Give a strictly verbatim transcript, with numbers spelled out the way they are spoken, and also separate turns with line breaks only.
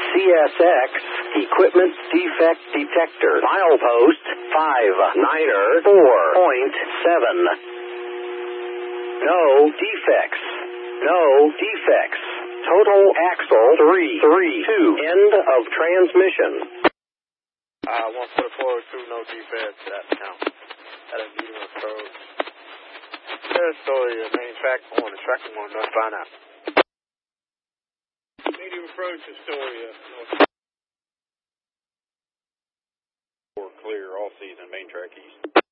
C S X, equipment defect detector. Milepost five niner four point seven. No defects. No defects. Total axle three three two. End of transmission.
Uh, one forty-four two, no defects at count. At a medium approach. Territory, main track on the track one, North Find out. Medium approach, Astoria, North. Clear all season, main track east.